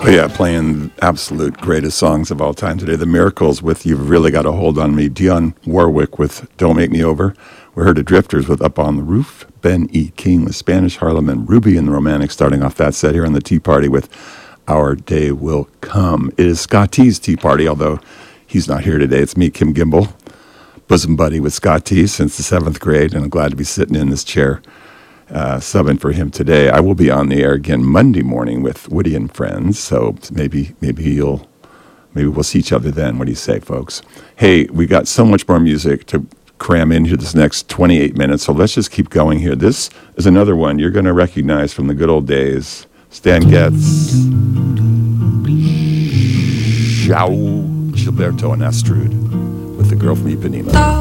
Oh, yeah, playing absolute greatest songs of all time today. The Miracles with You've Really Got a Hold on Me. Dionne Warwick with Don't Make Me Over. We heard the Drifters with Up on the Roof. Ben E. King with Spanish Harlem, and Ruby and the Romantics starting off that set here on the Tea Party with Our Day Will Come. It is Scott T's Tea Party, although he's not here today. It's me, Kim Gimbel, bosom buddy with Scott T since the 7th grade, and I'm glad to be sitting in this chair subbing for him today. I will be on the air again Monday morning with Woody and Friends, so maybe we'll see each other then. What do you say, folks? Hey, we got so much more music to cram into this next 28 minutes, so let's just keep going here. This is another one you're going to recognize from the good old days. Stan Getz, João Gilberto and Astrud with The Girl from Ipanema.